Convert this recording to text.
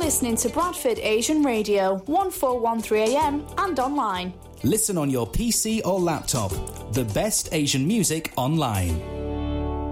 listening to Bradford Asian Radio, 1413am and online. Listen on your PC or laptop. The best Asian music online.